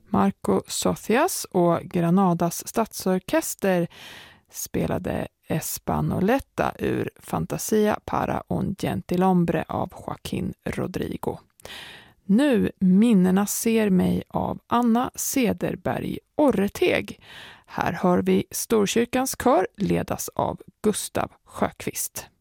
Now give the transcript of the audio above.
Marco Sotias och Granadas stadsorkester spelade Espanoletta ur Fantasia para un gentilhombre av Joaquín Rodrigo. Nu minnena ser mig av Anna Cederberg Orreteg. Här hör vi Storkyrkans kör ledas av Gustav Sjöqvist.